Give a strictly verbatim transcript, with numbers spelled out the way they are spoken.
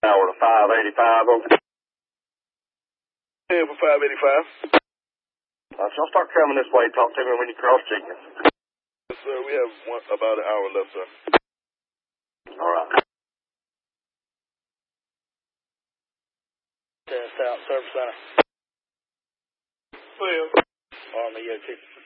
Hour to five eighty-five, okay? Yeah, for five eighty-five. Uh, so I'll start coming this way. Talk to me when you cross Jenkins. Yes, sir. We have one, about an hour left, sir. All right. South Service Center. Well. Army, yeah,